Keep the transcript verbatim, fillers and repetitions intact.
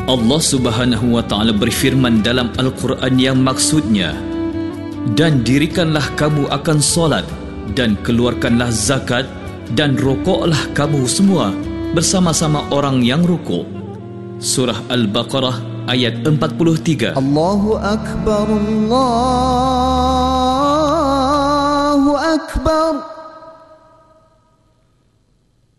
Allah Subhanahu wa taala berfirman dalam Al-Quran yang maksudnya, dan dirikanlah kamu akan solat, dan keluarkanlah zakat, dan rokoklah kamu semua bersama-sama orang yang rukuk. Surah Al-Baqarah ayat empat puluh tiga. Allahu Akbar, Allah